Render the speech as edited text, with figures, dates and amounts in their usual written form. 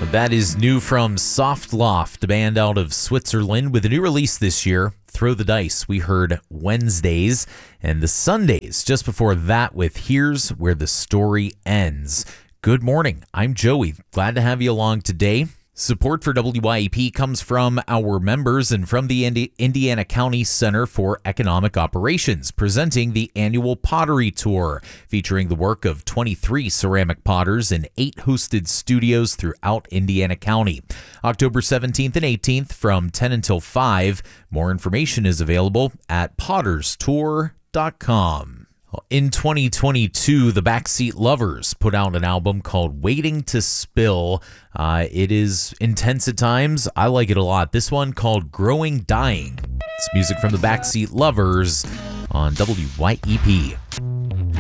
That is new from Soft Loft, a band out of Switzerland with a new release this year, Throw the Dice. We heard Wednesdays and the Sundays just before that with Here's Where the Story Ends. Good morning. I'm Joey. Glad to have you along today. Support for WYEP comes from our members and from the Indiana County Center for Economic Operations, presenting the annual Pottery Tour, featuring the work of 23 ceramic potters in 8 hosted studios throughout Indiana County. October 17th and 18th from 10 until 5. More information is available at potterstour.com. In 2022, the Backseat Lovers put out an album called Waiting to Spill. It is intense at times. I like it a lot. This one called Growing Dying. It's music from the Backseat Lovers on WYEP.